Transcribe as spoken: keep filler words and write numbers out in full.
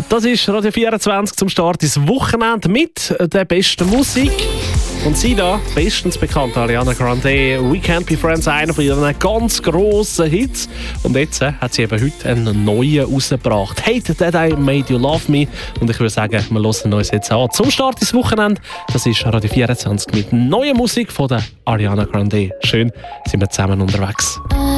Das ist Radio vierundzwanzig zum Start ins Wochenende mit der besten Musik. Und sie da, bestens bekannt, Ariana Grande, We Can't Be Friends, einer von ihren ganz grossen Hits. Und jetzt äh, hat sie eben heute einen neuen rausgebracht. Hate That I Made You Love Me. Und ich würde sagen, wir hören uns jetzt an. Zum Start ins Wochenende, das ist Radio vierundzwanzig mit neuer Musik von der Ariana Grande. Schön, sind wir zusammen unterwegs.